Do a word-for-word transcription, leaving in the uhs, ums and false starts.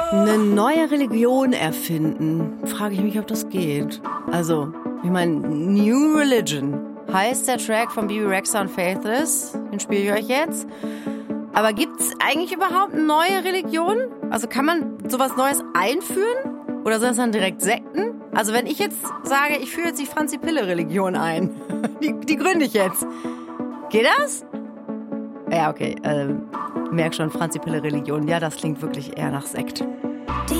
Eine neue Religion erfinden, frage ich mich, ob das geht. Also, ich meine, New Religion heißt der Track von Bebe Rexha und Faithless. Den spiele ich euch jetzt. Aber gibt's eigentlich überhaupt neue Religionen? Also kann man sowas Neues einführen? Oder sind das dann direkt Sekten? Also wenn ich jetzt sage, ich führe jetzt die Franzi-Pille-Religion ein, die, die gründe ich jetzt. Geht das? Ja, okay. Ähm, merk schon, Franzi-Pille-Religion. Ja, das klingt wirklich eher nach Sekt.